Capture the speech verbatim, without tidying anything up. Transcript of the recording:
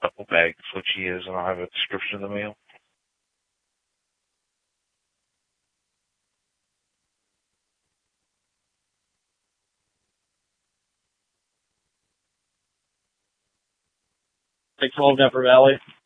duffel bag is what she is, and I'll have a description of the male. Like twelve Napa Valley.